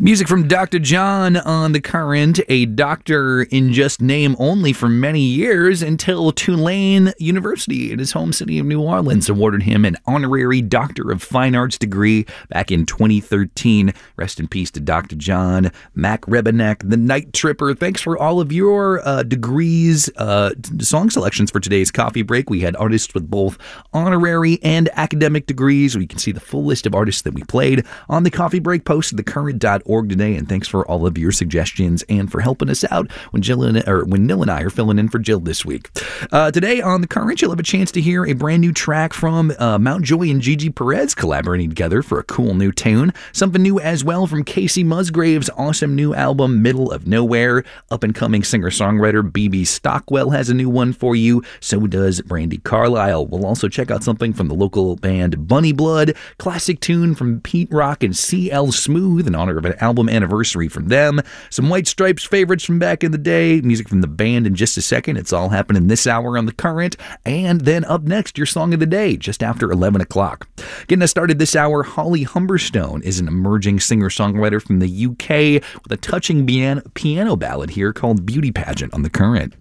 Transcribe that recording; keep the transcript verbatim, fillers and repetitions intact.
Music from Doctor John on The Current, a doctor in just name only for many years until Tulane University in his home city of New Orleans awarded him an honorary Doctor of Fine Arts degree back in twenty thirteen. Rest in peace to Doctor John. Mac Rebenek, the Night Tripper. Thanks for all of your uh, degrees, uh, song selections for today's coffee break. We had artists with both honorary and academic degrees. We can see the full list of artists that we played on the coffee break post at the current dot org today, and thanks for all of your suggestions and for helping us out when Jill and, or when Nil and I are filling in for Jill this week. Uh, today on The Current, you'll have a chance to hear a brand new track from uh, Mountjoy and Gigi Perez collaborating together for a cool new tune. Something new as well from Casey Musgrave's awesome new album, Middle of Nowhere. Up-and-coming singer-songwriter B B Stockwell has a new one for you. So does Brandy Carlisle. We'll also check out something from the local band Bunny Blood. Classic tune from Pete Rock and C L Smooth in honor of an album anniversary from them. Some White Stripes favorites from back in the day. Music from the band in just a second. It's all happening this hour on The Current. And then up next, your song of the day, just after eleven o'clock. Getting us started this hour, Holly Humberstone is an emerging singer-songwriter from the U K with a touching piano, piano ballad here called Beauty Pageant on The Current.